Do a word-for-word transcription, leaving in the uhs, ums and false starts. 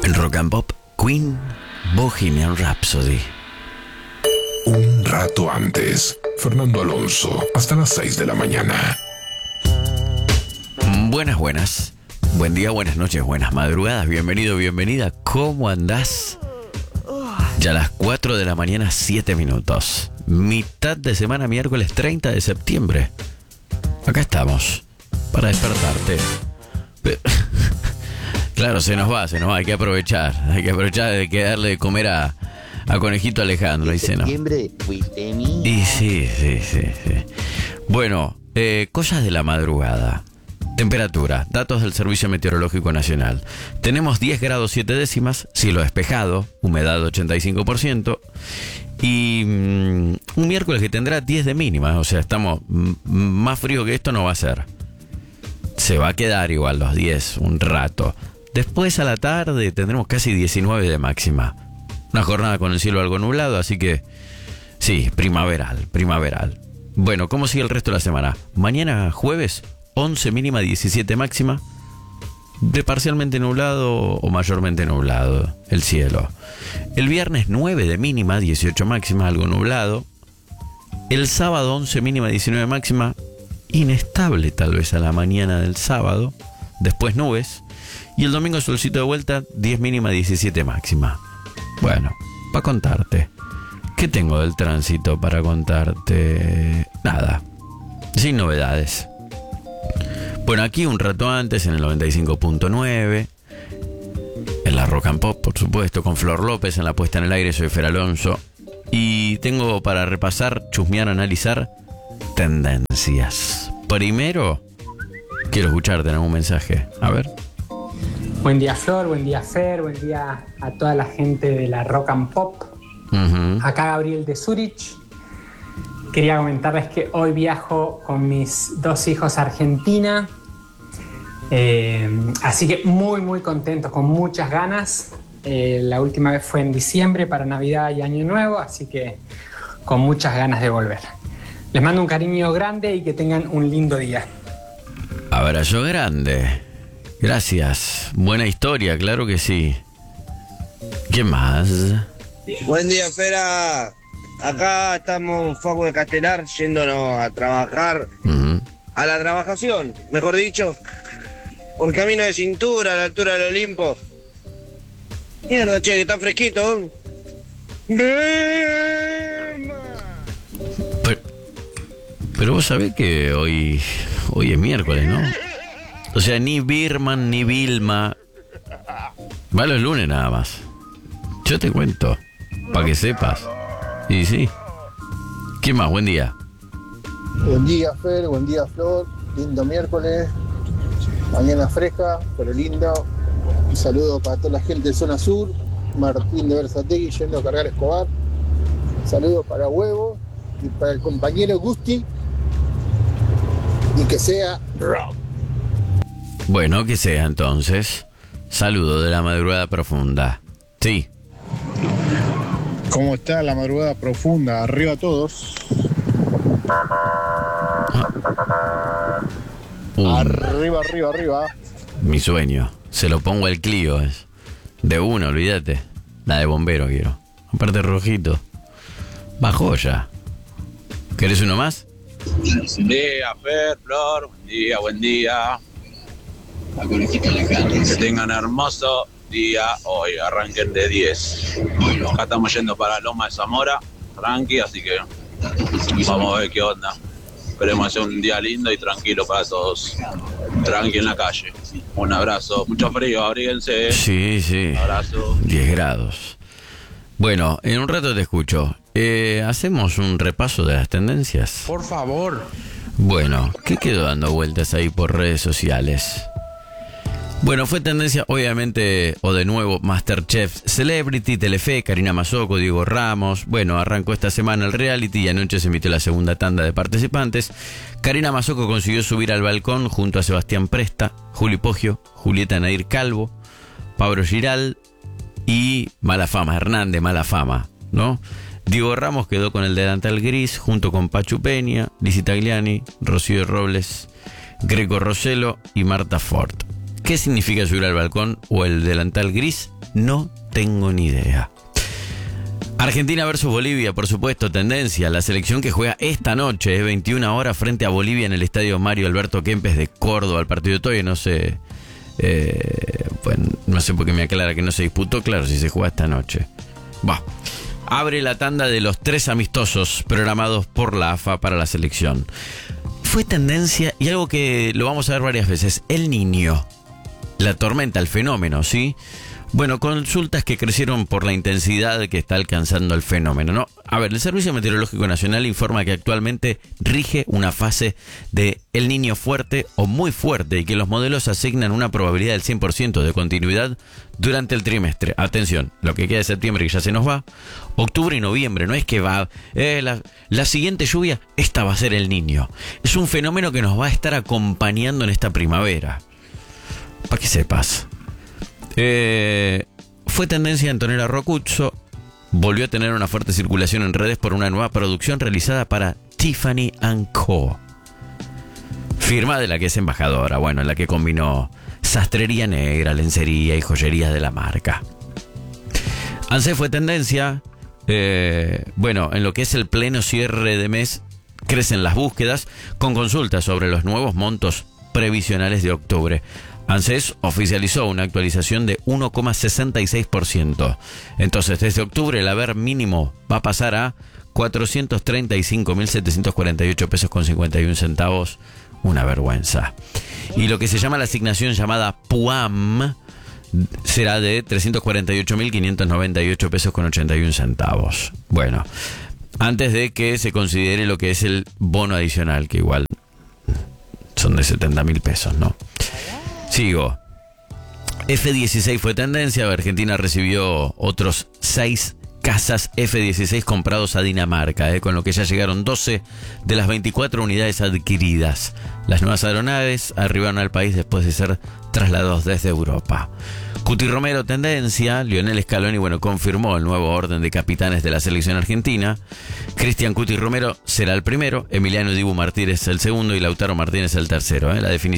En Rock and Pop, Queen, Bohemian Rhapsody. Un rato antes, Fernando Alonso, hasta las seis de la mañana. Buenas, buenas. Buen día, buenas noches, buenas madrugadas. Bienvenido, bienvenida. ¿Cómo andás? Ya a las cuatro de la mañana, siete minutos. Mitad de semana, miércoles treinta de septiembre. Acá estamos, para despertarte. Pero, claro, se nos va, se nos va. Hay que aprovechar. Hay que aprovechar de que darle de comer a, a Conejito Alejandro. Dice, ¿no? Septiembre fuiste mía. Y sí, sí, sí, sí. Bueno, eh, cosas de la madrugada. Temperatura, datos del Servicio Meteorológico Nacional. Tenemos diez grados siete décimas, cielo despejado, humedad ochenta y cinco por ciento. Y mmm, un miércoles que tendrá diez de mínima, o sea, estamos m- más frío que esto no va a ser. Se va a quedar igual los diez un rato. Después a la tarde tendremos casi diecinueve de máxima. Una jornada con el cielo algo nublado, así que sí, primaveral, primaveral. Bueno, ¿cómo sigue el resto de la semana? Mañana jueves, once mínima, diecisiete máxima. De parcialmente nublado o mayormente nublado el cielo. El viernes nueve de mínima, dieciocho máxima, algo nublado. El sábado once mínima, diecinueve máxima. Inestable tal vez a la mañana del sábado. Después nubes. Y el domingo solcito de vuelta, diez mínima, diecisiete máxima. Bueno, para contarte. ¿Qué tengo del tránsito para contarte? Nada. Sin novedades. Bueno, aquí un rato antes en el noventa y cinco punto nueve. En la Rock and Pop, por supuesto, con Flor López en la puesta en el aire. Soy Fer Alonso. Y tengo para repasar, chusmear, analizar tendencias. Primero, quiero escucharte en algún mensaje. A ver. Buen día, Flor, buen día, Fer, buen día a toda la gente de la Rock and Pop. Uh-huh. Acá Gabriel de Zurich. Quería comentarles que hoy viajo con mis dos hijos a Argentina. Eh, así que muy, muy contento, con muchas ganas. Eh, la última vez fue en diciembre para Navidad y Año Nuevo, así que con muchas ganas de volver. Les mando un cariño grande y que tengan un lindo día. Abrazo grande. Gracias. Buena historia, claro que sí. ¿Qué más? Buen día, Fera. Acá estamos, Facu de Castelar, yéndonos a trabajar, uh-huh. a la trabajación, mejor dicho, por camino de cintura a la altura del Olimpo. Mierda, che, que está fresquito. Pero, pero vos sabés que hoy, hoy es miércoles, ¿no? O sea, ni Birman ni Vilma. Va los lunes nada más. Yo te cuento, para que sepas. Y sí. ¿Qué más? Buen día. Buen día, Fer. Buen día, Flor. Lindo miércoles. Mañana fresca, pero lindo. Un saludo para toda la gente de Zona Sur. Martín de Versategui yendo a cargar Escobar. Saludo para Huevo y para el compañero Gusti. Y que sea rock. Bueno, que sea entonces. Saludo de la madrugada profunda. Sí. ¿Cómo está la madrugada profunda? Arriba todos. Uh, arriba, arriba, arriba. Mi sueño. Se lo pongo al Clio. Es. De uno, olvídate. La de bombero quiero. Aparte rojito. Bajó ya. ¿Querés uno más? Buen día, Fer, Flor. Buen día, buen día. Que tengan hermoso día hoy, arranquen de diez. Acá estamos yendo para Loma de Zamora, tranqui, así que vamos a ver qué onda. Esperemos hacer un día lindo y tranquilo para todos. Tranqui en la calle. Un abrazo, mucho frío, abríguense. Sí, sí. Un abrazo. diez grados. Bueno, en un rato te escucho. Eh, ¿Hacemos un repaso de las tendencias? Por favor. Bueno, ¿qué quedó dando vueltas ahí por redes sociales? Bueno, fue tendencia, obviamente, o de nuevo, MasterChef Celebrity, Telefe, Karina Mazzocco, Diego Ramos. Bueno, arrancó esta semana el reality y anoche se emitió la segunda tanda de participantes. Karina Mazzocco consiguió subir al balcón junto a Sebastián Presta, Juli Poggio, Julieta Nair Calvo, Pablo Giral y Mala Fama, Hernández Mala Fama, ¿no? Diego Ramos quedó con el delantal gris junto con Pachu Peña, Lizzy Tagliani, Rocío Robles, Greco Rossello y Marta Ford. ¿Qué significa subir al balcón o el delantal gris? No tengo ni idea. Argentina versus Bolivia, por supuesto, tendencia. La selección que juega esta noche, es veintiuna horas, frente a Bolivia en el estadio Mario Alberto Kempes de Córdoba. El partido todavía no sé. Eh, pues no sé por qué me aclara que no se disputó. Claro, si se juega esta noche. Va. Abre la tanda de los tres amistosos programados por la A F A para la selección. Fue tendencia y algo que lo vamos a ver varias veces. El Niño. La tormenta, el fenómeno, ¿sí? Bueno, consultas que crecieron por la intensidad que está alcanzando el fenómeno, ¿no? A ver, el Servicio Meteorológico Nacional informa que actualmente rige una fase de El Niño fuerte o muy fuerte y que los modelos asignan una probabilidad del cien por ciento de continuidad durante el trimestre. Atención, lo que queda de septiembre que ya se nos va, octubre y noviembre, no es que va, eh, la, la siguiente lluvia, esta va a ser El Niño. Es un fenómeno que nos va a estar acompañando en esta primavera. Para que sepas. Eh, fue tendencia Antonella Rocuzzo, volvió a tener una fuerte circulación en redes por una nueva producción realizada para Tiffany and Co. Firma de la que es embajadora, bueno, en la que combinó sastrería negra, lencería y joyería de la marca. ANSES fue tendencia, eh, bueno, en lo que es el pleno cierre de mes, crecen las búsquedas con consultas sobre los nuevos montos previsionales de octubre. ANSES oficializó una actualización de uno coma sesenta y seis por ciento. Entonces, desde octubre el haber mínimo va a pasar a cuatrocientos treinta y cinco mil setecientos cuarenta y ocho pesos con cincuenta y un centavos. Una vergüenza. Y lo que se llama la asignación llamada PUAM será de trescientos cuarenta y ocho mil quinientos noventa y ocho pesos con ochenta y un centavos. Bueno, antes de que se considere lo que es el bono adicional, que igual son de setenta mil pesos, ¿no? Sigo. F dieciséis fue tendencia. Argentina recibió otros seis cazas F dieciséis comprados a Dinamarca, eh, con lo que ya llegaron doce de las veinticuatro unidades adquiridas. Las nuevas aeronaves arribaron al país después de ser trasladados desde Europa. Cuti Romero, tendencia. Lionel Scaloni, bueno, confirmó el nuevo orden de capitanes de la selección argentina. Cristian Cuti Romero será el primero, Emiliano Dibu Martínez el segundo y Lautaro Martínez el tercero. Eh. La definición